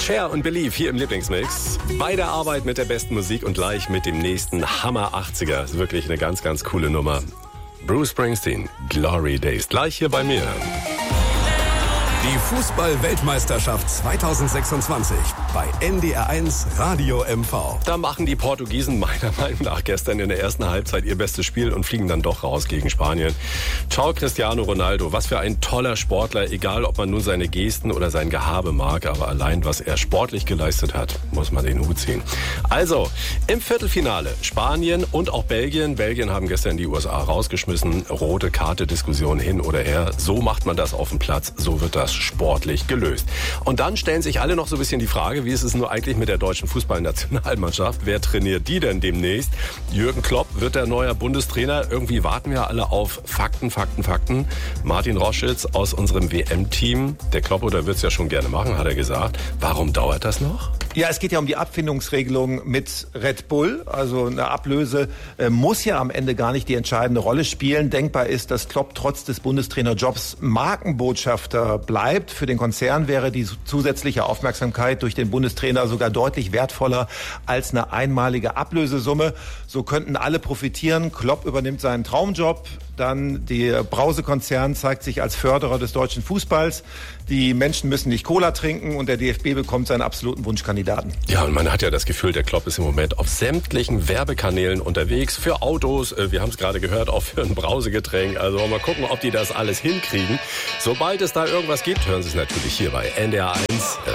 Cher und Believe hier im Lieblingsmix. Bei der Arbeit mit der besten Musik und gleich mit dem nächsten Hammer 80er. Ist wirklich eine ganz, ganz coole Nummer. Bruce Springsteen, Glory Days. Gleich hier bei mir. Die Fußball-Weltmeisterschaft 2026 bei NDR1 Radio MV. Da machen die Portugiesen meiner Meinung nach gestern in der ersten Halbzeit ihr bestes Spiel und fliegen dann doch raus gegen Spanien. Ciao Cristiano Ronaldo, was für ein toller Sportler, egal ob man nun seine Gesten oder sein Gehabe mag, aber allein was er sportlich geleistet hat, muss man den Hut ziehen. Also, im Viertelfinale Spanien und auch Belgien. Belgien haben gestern die USA rausgeschmissen. Rote Karte Diskussion hin oder her. So macht man das auf dem Platz, so wird das sportlich gelöst. Und dann stellen sich alle noch so ein bisschen die Frage, wie ist es nur eigentlich mit der deutschen Fußballnationalmannschaft? Wer trainiert die denn demnächst? Jürgen Klopp wird der neue Bundestrainer. Irgendwie warten wir alle auf Fakten. Martin Roschitz aus unserem WM-Team. Der Kloppo, der wird es ja schon gerne machen, hat er gesagt. Warum dauert das noch? Ja, es geht ja um die Abfindungsregelung mit Red Bull. Also eine Ablöse muss ja am Ende gar nicht die entscheidende Rolle spielen. Denkbar ist, dass Klopp trotz des Bundestrainerjobs Markenbotschafter bleibt. Für den Konzern wäre die zusätzliche Aufmerksamkeit durch den Bundestrainer sogar deutlich wertvoller als eine einmalige Ablösesumme. So könnten alle profitieren. Klopp übernimmt seinen Traumjob. Dann der Brause-Konzern zeigt sich als Förderer des deutschen Fußballs. Die Menschen müssen nicht Cola trinken und der DFB bekommt seinen absoluten Wunschkandidaten. Ja, und man hat ja das Gefühl, der Klopp ist im Moment auf sämtlichen Werbekanälen unterwegs. Für Autos, wir haben es gerade gehört, auch für ein Brausegetränk. Also mal gucken, ob die das alles hinkriegen. Sobald es da irgendwas gibt, hören Sie es natürlich hier bei NDR1